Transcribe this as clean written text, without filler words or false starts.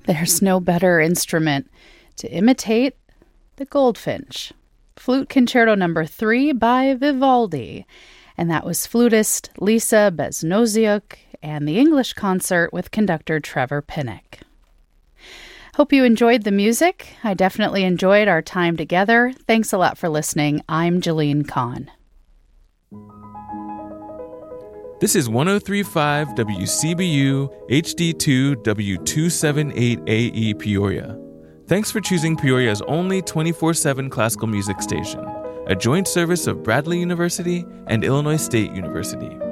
There's no better instrument to imitate the goldfinch. Flute Concerto No. 3 by Vivaldi. And that was flutist Lisa Beznoziuk and the English concert with conductor Trevor Pinnock. Hope you enjoyed the music. I definitely enjoyed our time together. Thanks a lot for listening. I'm Jalene Kahn. This is 103.5 WCBU HD2 W278AE Peoria. Thanks for choosing Peoria's only 24/7 classical music station, a joint service of Bradley University and Illinois State University.